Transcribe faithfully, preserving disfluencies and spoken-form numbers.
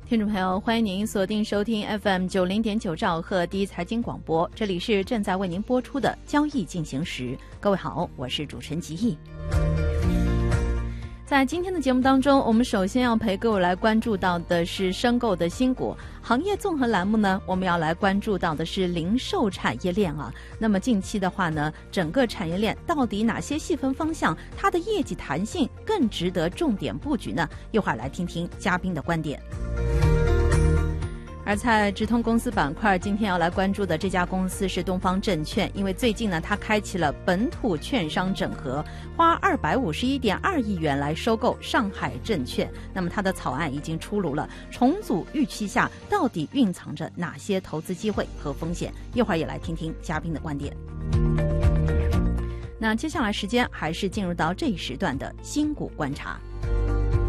听众朋友，欢迎您锁定收听 F M 九零点九兆赫第一财经广播，这里是正在为您播出的交易进行时。各位好，我是主持人吉毅。在今天的节目当中，我们首先要陪各位来关注到的是申购的新股行业综合栏目呢，我们要来关注到的是零售产业链啊。那么近期的话呢，整个产业链到底哪些细分方向，它的业绩弹性更值得重点布局呢？一会儿来听听嘉宾的观点。而在直通公司板块，今天要来关注的这家公司是东方证券，因为最近呢，它开启了本土券商整合，花二百五十一点二亿元来收购上海证券。那么它的草案已经出炉了，重组预期下到底蕴藏着哪些投资机会和风险？一会儿也来听听嘉宾的观点。那接下来时间还是进入到这一时段的新股观察。